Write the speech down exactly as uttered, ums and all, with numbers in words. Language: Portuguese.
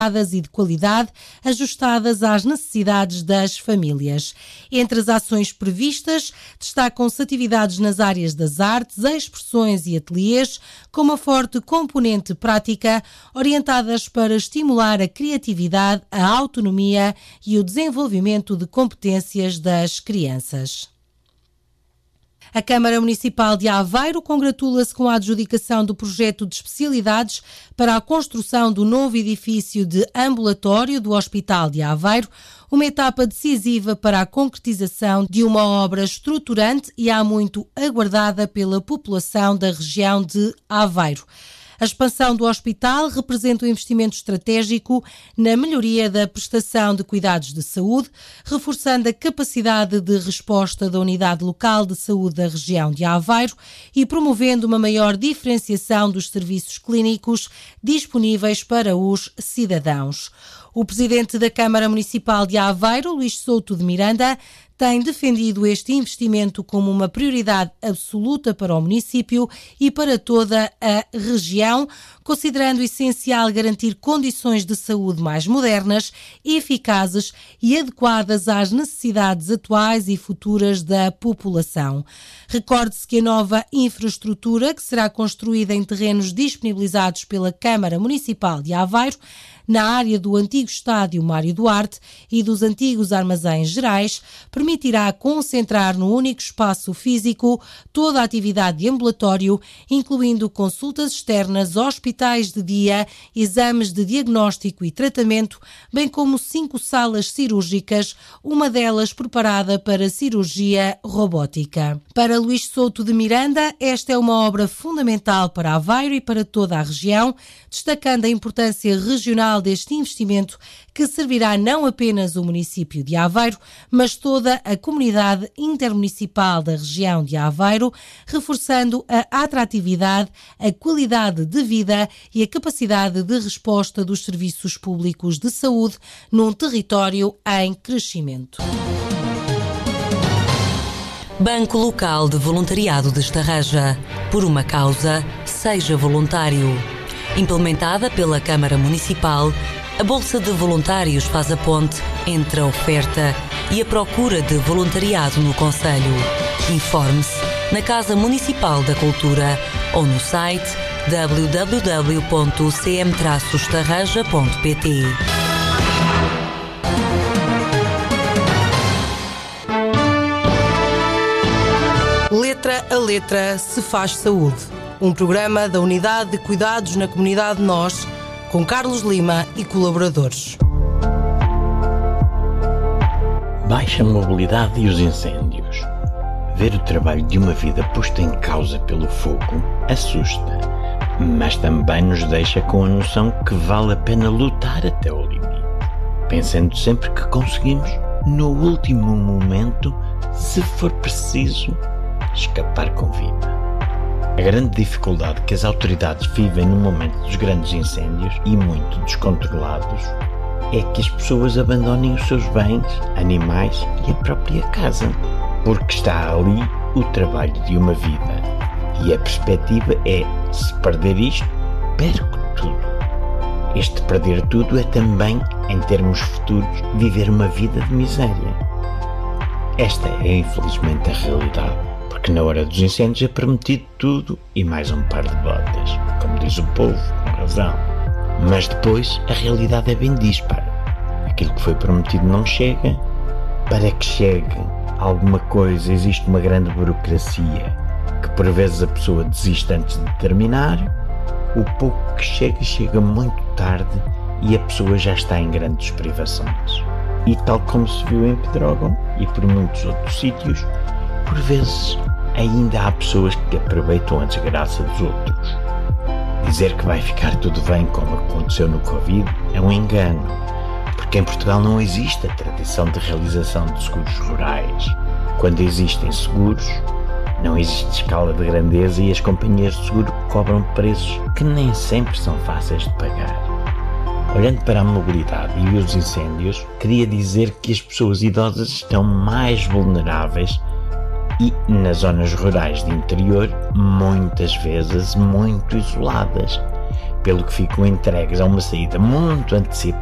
e de qualidade, ajustadas às necessidades das famílias. Entre as ações previstas, destacam-se atividades nas áreas das artes, expressões e ateliês, com uma forte componente prática, orientadas para estimular a criatividade, a autonomia e o desenvolvimento de competências das crianças. A Câmara Municipal de Aveiro congratula-se com a adjudicação do projeto de especialidades para a construção do novo edifício de ambulatório do Hospital de Aveiro, uma etapa decisiva para a concretização de uma obra estruturante e há muito aguardada pela população da região de Aveiro. A expansão do hospital representa um investimento estratégico na melhoria da prestação de cuidados de saúde, reforçando a capacidade de resposta da Unidade Local de Saúde da região de Aveiro e promovendo uma maior diferenciação dos serviços clínicos disponíveis para os cidadãos. O presidente da Câmara Municipal de Aveiro, Luís Souto de Miranda, tem defendido este investimento como uma prioridade absoluta para o município e para toda a região, considerando essencial garantir condições de saúde mais modernas, eficazes e adequadas às necessidades atuais e futuras da população. Recorde-se que a nova infraestrutura, que será construída em terrenos disponibilizados pela Câmara Municipal de Aveiro, na área do antigo estádio Mário Duarte e dos antigos armazéns gerais, permitirá concentrar no único espaço físico toda a atividade de ambulatório, incluindo consultas externas, hospitais de dia, exames de diagnóstico e tratamento, bem como cinco salas cirúrgicas, uma delas preparada para cirurgia robótica. Para Luís Souto de Miranda, esta é uma obra fundamental para Aveiro e para toda a região, destacando a importância regional deste investimento que servirá não apenas o município de Aveiro, mas toda a comunidade intermunicipal da região de Aveiro, reforçando a atratividade, a qualidade de vida e a capacidade de resposta dos serviços públicos de saúde num território em crescimento. Banco Local de Voluntariado de Estarreja. Por uma causa, seja voluntário. Implementada pela Câmara Municipal, a Bolsa de Voluntários faz a ponte entre a oferta e a procura de voluntariado no concelho. Informe-se na Casa Municipal da Cultura ou no site w w w ponto c m traço estarreja ponto p t. Letra a letra se faz saúde. Um programa da Unidade de Cuidados na Comunidade Nós, com Carlos Lima e colaboradores. Baixa mobilidade e os incêndios. Ver o trabalho de uma vida posto em causa pelo fogo assusta, mas também nos deixa com a noção que vale a pena lutar até ao limite, pensando sempre que conseguimos, no último momento, se for preciso, escapar com vida. A grande dificuldade que as autoridades vivem no momento dos grandes incêndios e muito descontrolados é que as pessoas abandonem os seus bens, animais e a própria casa, porque está ali o trabalho de uma vida e a perspectiva é, se perder isto, perco tudo. Este perder tudo é também, em termos futuros, viver uma vida de miséria. Esta é infelizmente a realidade. Porque na hora dos incêndios é permitido tudo e mais um par de botas, como diz o povo, com razão. Mas depois a realidade é bem dispara. Aquilo que foi prometido não chega. Para que chegue alguma coisa existe uma grande burocracia, que por vezes a pessoa desiste antes de terminar. O pouco que chega, chega muito tarde e a pessoa já está em grandes privações. E tal como se viu em Pedrógão e por muitos outros sítios, por vezes ainda há pessoas que aproveitam a desgraça dos outros. Dizer que vai ficar tudo bem como aconteceu no Covid é um engano, porque em Portugal não existe a tradição de realização de seguros rurais. Quando existem seguros, não existe escala de grandeza e as companhias de seguro cobram preços que nem sempre são fáceis de pagar. Olhando para a mobilidade e os incêndios, queria dizer que as pessoas idosas estão mais vulneráveis e, nas zonas rurais de interior, muitas vezes muito isoladas, pelo que ficam entregues a uma saída muito antecipada